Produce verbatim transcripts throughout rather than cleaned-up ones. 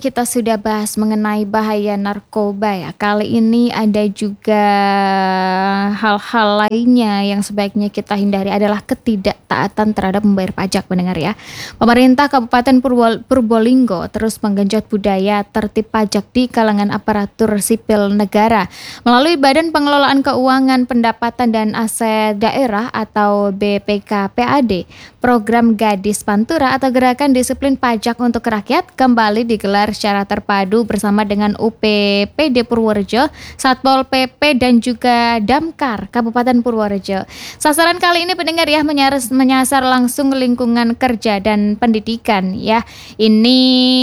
kita sudah bahas mengenai bahaya narkoba ya. Kali ini ada juga hal-hal lainnya yang sebaiknya kita hindari adalah ketidaktaatan terhadap membayar pajak, pendengar ya. Pemerintah Kabupaten Purwo- Purbolinggo terus menggenjot budaya tertib pajak di kalangan aparatur sipil negara melalui Badan Pengelolaan Keuangan Pendapatan dan Aset Daerah atau B P K P A D. Program Gadis Pantura atau Gerakan Disiplin Pajak untuk Rakyat kembali digelar secara terpadu bersama dengan U P P D Purworejo, Satpol P P dan juga Damkar Kabupaten Purworejo. Sasaran kali ini pendengar ya menyaras, menyasar langsung lingkungan kerja dan pendidikan ya. Ini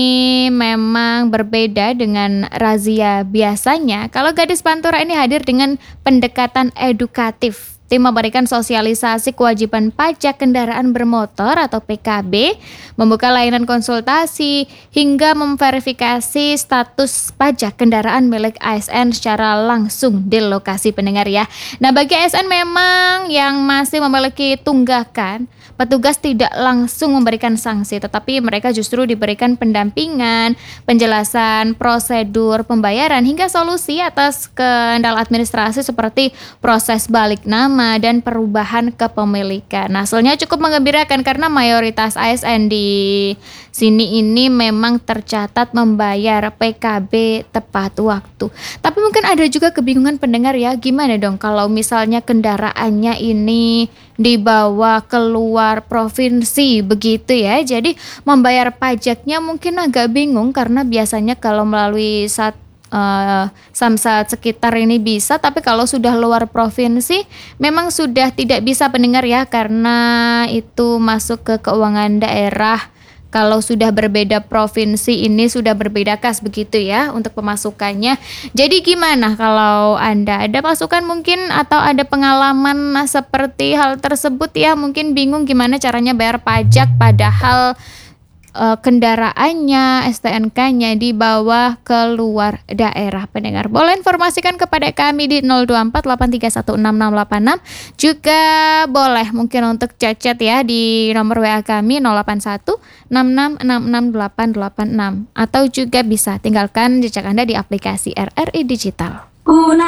memang berbeda dengan razia biasanya. Kalau Gadis Pantura ini hadir dengan pendekatan edukatif. Tim memberikan sosialisasi kewajiban pajak kendaraan bermotor atau P K B, membuka layanan konsultasi, hingga memverifikasi status pajak kendaraan milik A S N secara langsung di lokasi, pendengar ya. Nah, bagi A S N memang yang masih memiliki tunggakan, petugas tidak langsung memberikan sanksi, tetapi mereka justru diberikan pendampingan, penjelasan prosedur pembayaran, hingga solusi atas kendala administrasi seperti proses balik nama dan perubahan kepemilikan. Nah, hasilnya cukup menggembirakan karena mayoritas A S N di sini ini memang tercatat membayar P K B tepat waktu. Tapi mungkin ada juga kebingungan pendengar ya, gimana dong kalau misalnya kendaraannya ini dibawa keluar provinsi begitu ya. Jadi membayar pajaknya mungkin agak bingung karena biasanya kalau melalui sat Uh, Samsat sekitar ini bisa, tapi kalau sudah luar provinsi memang sudah tidak bisa, pendengar ya, karena itu masuk ke keuangan daerah. Kalau sudah berbeda provinsi ini sudah berbeda kas begitu ya untuk pemasukannya. Jadi gimana kalau Anda ada masukan mungkin atau ada pengalaman seperti hal tersebut ya, mungkin bingung gimana caranya bayar pajak padahal Uh, kendaraannya, S T N K-nya dibawa keluar daerah, pendengar. Boleh informasikan kepada kami di nol dua empat delapan tiga satu enam enam delapan enam. Juga boleh mungkin untuk chat-chat ya di nomor W A kami nol delapan satu enam enam enam enam delapan delapan enam, atau juga bisa tinggalkan jejak Anda di aplikasi R R I Digital. Una